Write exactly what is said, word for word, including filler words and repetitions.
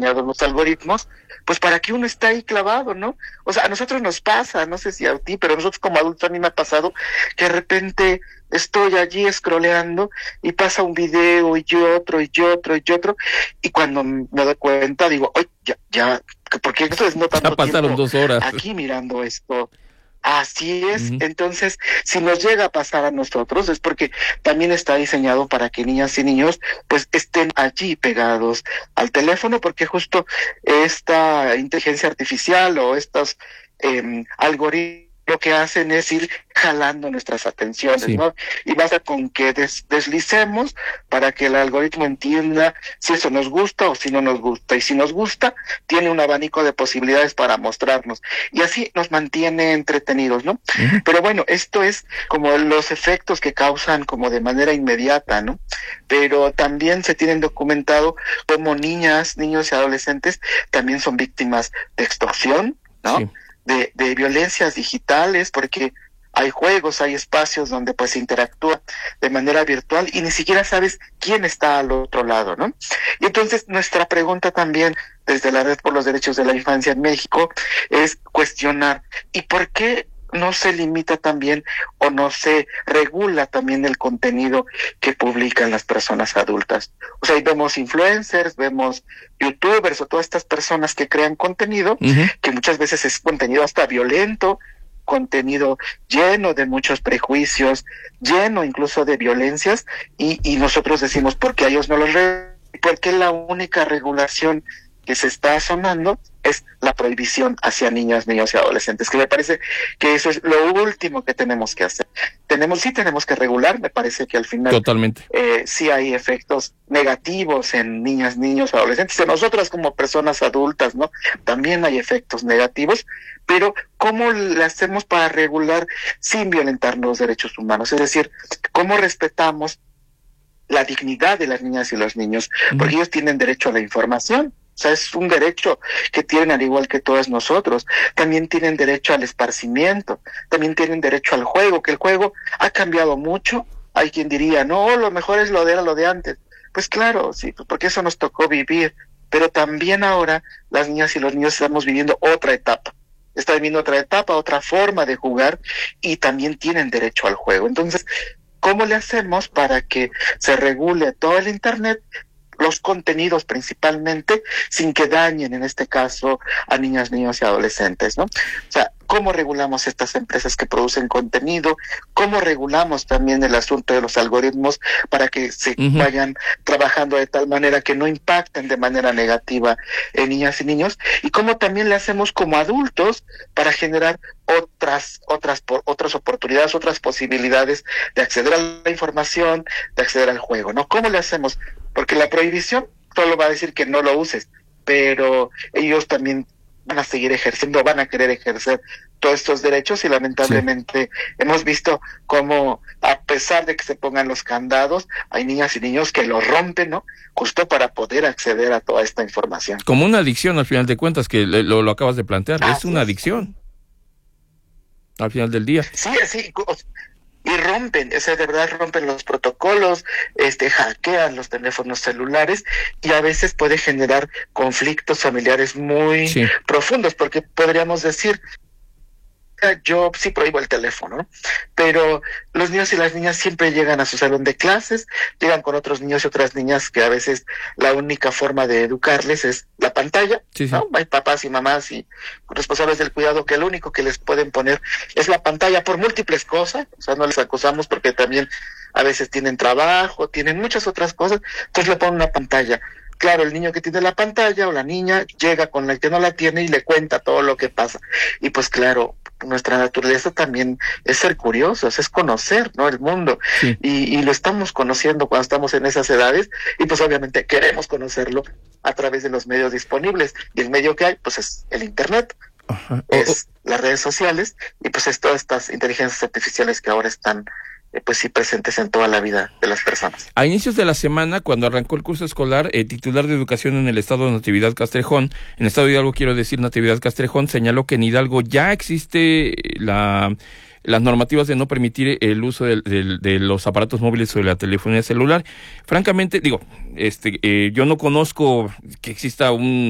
diseñados los algoritmos, pues para que uno está ahí clavado, ¿no? O sea, a nosotros nos pasa, no sé si a ti, pero a nosotros como adultos, a mí me ha pasado que de repente estoy allí scrolleando y pasa un video y otro y otro y otro, y cuando me doy cuenta digo, oye, ya, ya, ¿por qué estoy no tanto ya pasaron tiempo dos horas aquí mirando esto? Así es, uh-huh. Entonces, si nos llega a pasar a nosotros, es porque también está diseñado para que niñas y niños pues estén allí pegados al teléfono, porque justo esta inteligencia artificial o estos eh, algoritmos lo que hacen es ir jalando nuestras atenciones, sí. ¿no? Y basta con que des, deslicemos para que el algoritmo entienda si eso nos gusta o si no nos gusta. Y si nos gusta, tiene un abanico de posibilidades para mostrarnos. Y así nos mantiene entretenidos, ¿no? Uh-huh. Pero bueno, esto es como los efectos que causan como de manera inmediata, ¿no? Pero también se tienen documentado como niñas, niños y adolescentes también son víctimas de extorsión, ¿no? Sí. De, de violencias digitales, porque hay juegos, hay espacios donde pues se interactúa de manera virtual y ni siquiera sabes quién está al otro lado, ¿no? Y entonces nuestra pregunta también desde la Red por los Derechos de la Infancia en México es cuestionar, ¿y por qué no se limita también o no se regula también el contenido que publican las personas adultas? O sea, ahí vemos influencers, vemos youtubers o todas estas personas que crean contenido, uh-huh. que muchas veces es contenido hasta violento, contenido lleno de muchos prejuicios, lleno incluso de violencias, y, y nosotros decimos, ¿por qué a ellos no los re- ¿por qué la única regulación que se está sonando es la prohibición hacia niñas, niños y adolescentes? Que me parece que eso es lo último que tenemos que hacer. Tenemos, sí tenemos que regular, me parece que al final totalmente eh, sí hay efectos negativos en niñas, niños, adolescentes, en nosotras como personas adultas, ¿no? También hay efectos negativos, pero ¿cómo le hacemos para regular sin violentar los derechos humanos? Es decir, ¿cómo respetamos la dignidad de las niñas y los niños? Porque uh-huh. ellos tienen derecho a la información. O sea, es un derecho que tienen al igual que todos nosotros. También tienen derecho al esparcimiento, también tienen derecho al juego, que el juego ha cambiado mucho. Hay quien diría, no, lo mejor es lo de era lo de antes. Pues claro, sí, porque eso nos tocó vivir. Pero también ahora las niñas y los niños estamos viviendo otra etapa. Están viviendo otra etapa, otra forma de jugar y también tienen derecho al juego. Entonces, ¿cómo le hacemos para que se regule todo el Internet, los contenidos principalmente, sin que dañen en este caso a niñas, niños y adolescentes, ¿no? O sea, ¿cómo regulamos estas empresas que producen contenido? ¿Cómo regulamos también el asunto de los algoritmos para que se uh-huh. vayan trabajando de tal manera que no impacten de manera negativa en niñas y niños? Y cómo también le hacemos como adultos para generar otras, otras, otras oportunidades, otras posibilidades de acceder a la información, de acceder al juego, ¿no? ¿Cómo le hacemos? Porque la prohibición solo va a decir que no lo uses, pero ellos también van a seguir ejerciendo, van a querer ejercer todos estos derechos y lamentablemente sí. hemos visto cómo a pesar de que se pongan los candados, hay niñas y niños que los rompen, ¿no? Justo para poder acceder a toda esta información. Como una adicción al final de cuentas, que lo, lo acabas de plantear, ah, es una sí. adicción al final del día. Sí, sí, y rompen, o sea, de verdad rompen los protocolos, este, hackean los teléfonos celulares y a veces puede generar conflictos familiares muy sí. profundos, porque podríamos decir, yo sí prohíbo el teléfono, pero los niños y las niñas siempre llegan a su salón de clases, llegan con otros niños y otras niñas que a veces la única forma de educarles es la pantalla, sí, sí. ¿no? Hay papás y mamás y responsables del cuidado que lo único que les pueden poner es la pantalla por múltiples cosas, o sea, no les acusamos porque también a veces tienen trabajo, tienen muchas otras cosas, entonces le ponen una pantalla. Claro, el niño que tiene la pantalla o la niña llega con el que no la tiene y le cuenta todo lo que pasa. Y pues claro, nuestra naturaleza también es ser curiosos, es conocer, ¿no? El mundo. Sí. Y, y lo estamos conociendo cuando estamos en esas edades y pues obviamente queremos conocerlo a través de los medios disponibles. Y el medio que hay, pues es el Internet, Ajá. es oh, oh. las redes sociales y pues es todas estas inteligencias artificiales que ahora están pues sí presentes en toda la vida de las personas. A inicios de la semana, cuando arrancó el curso escolar, el titular de educación en el estado, Natividad Castrejón, en el estado de Hidalgo quiero decir Natividad Castrejón, señaló que en Hidalgo ya existe la las normativas de no permitir el uso de, de, de los aparatos móviles o de la telefonía celular. Francamente, digo, este, eh, yo no conozco que exista un